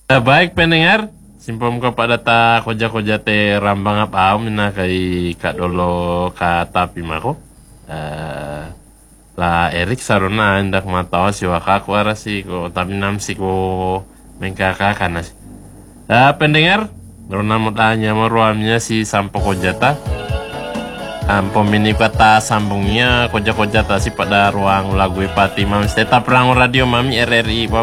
Baik pendengar, simpom ko pada ta koja-koja te rambang apa mina kai kak dolo ka tapi mako. Eh, la Erik saruna hendak matao si waka ko arasi ko tapi nam si ko mengkaka kanas. Pendengar, rona mo tanya maruamnya si sampo kojata. Pemini kata sambungnya koja-koja si pada ruang lagu ipati mami tetap perang radio mami RRI